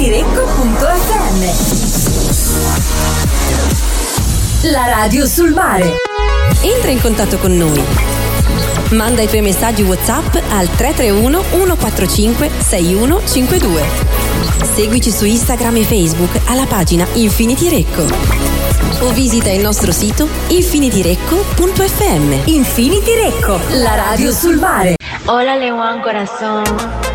infinitirecco.fm. La radio sul mare. Entra in contatto con noi. Manda i tuoi messaggi WhatsApp al 331 145 6152. Seguici su Instagram e Facebook alla pagina Infinity Recco. O visita il nostro sito infinitirecco.fm. Infinity Recco, la radio sul mare. Hola, Lewan, corazón.